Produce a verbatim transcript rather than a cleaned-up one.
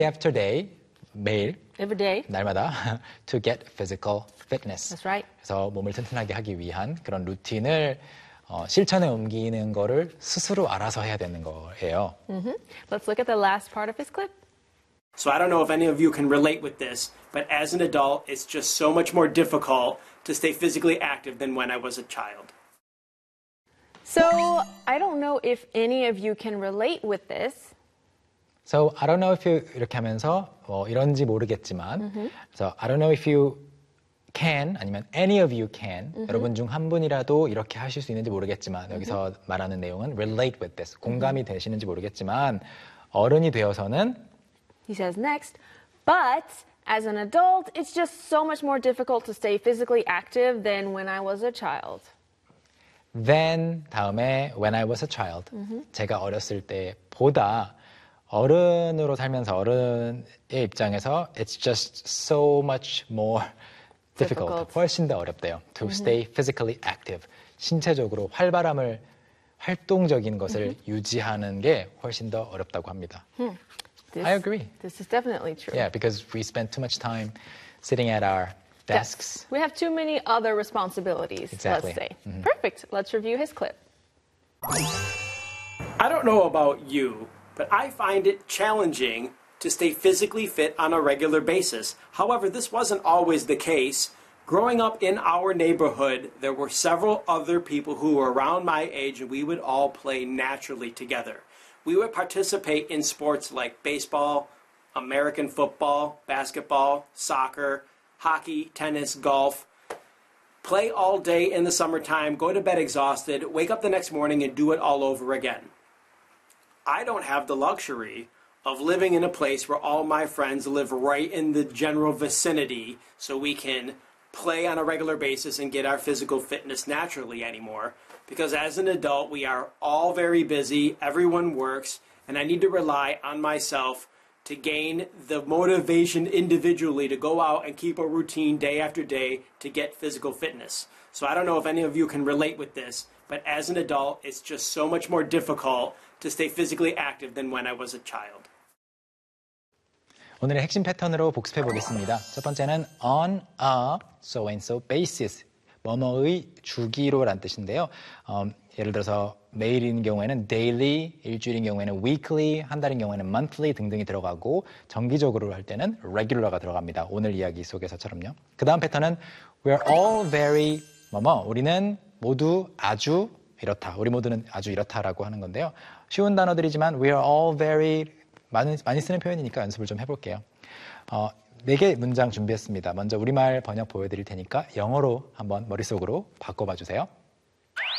after day, 매일, every day. 날마다 to get physical fitness. That's right. 그래서 몸을 튼튼하게 하기 위한 그런 루틴을 어, 실천에 옮기는 거를 스스로 알아서 해야 되는 거예요. Mm-hmm. Let's look at the last part of his clip. So I don't know if any of you can relate with this, but as an adult, it's just so much more difficult to stay physically active than when I was a child. So I don't know if any of you can relate with this. So I don't know if you 이렇게 하면서 뭐 이런지 모르겠지만, Mm-hmm. so I don't know if you can 아니면 any of you can Mm-hmm. 여러분 중 한 분이라도 이렇게 하실 수 있는지 모르겠지만 mm-hmm. 여기서 말하는 내용은 relate with this 공감이 Mm-hmm. 되시는지 모르겠지만 어른이 되어서는 He says next, but as an adult, it's just so much more difficult to stay physically active than when I was a child. then 다음에 when I was a child Mm-hmm. 제가 어렸을 때보다 어른으로 살면서 어른의 입장에서 it's just so much more difficult. difficult. 훨씬 더 어렵대요. To Mm-hmm. stay physically active. 신체적으로 활발함을 활동적인 것을 Mm-hmm. 유지하는 게 훨씬 더 어렵다고 합니다. Hmm. This, I agree. This is definitely true. Yeah, because we spend too much time sitting at our desks. We have too many other responsibilities, Exactly. let's say. Mm-hmm. Perfect. Let's review his clip. I don't know about you, but I find it challenging to stay physically fit on a regular basis. However, this wasn't always the case. Growing up in our neighborhood, there were several other people who were around my age, and we would all play naturally together. We would participate in sports like baseball, American football, basketball, soccer, hockey, tennis, golf. Play all day in the summertime, go to bed exhausted, wake up the next morning and do it all over again. I don't have the luxury of living in a place where all my friends live right in the general vicinity so we can play on a regular basis and get our physical fitness naturally anymore. Because as an adult, we are all very busy, everyone works, and I need to rely on myself to gain the motivation individually to go out and keep a routine day after day to get physical fitness. So I don't know if any of you can relate with this, but as an adult, it's just so much more difficult to stay physically active than when I was a child. 오늘의 핵심 패턴으로 복습해 보겠습니다. 첫 번째는 on a so and so basis. 뭐뭐의 주기로란 뜻인데요. 어, 예를 들어서 매일인 경우에는 daily, 일주일인 경우에는 weekly, 한 달인 경우에는 monthly 등등이 들어가고 정기적으로 할 때는 regular가 들어갑니다. 오늘 이야기 속에서처럼요. 그 다음 패턴은 we're all very 뭐뭐 우리는 모두 아주 이렇다. 우리 모두는 아주 이렇다라고 하는 건데요. 쉬운 단어들이지만 we are all very 많이, 많이 쓰는 표현이니까 연습을 좀 해볼게요. 어, 네 개 문장 준비했습니다. 먼저 우리말 번역 보여드릴 테니까 영어로 한번 머릿속으로 바꿔봐 주세요.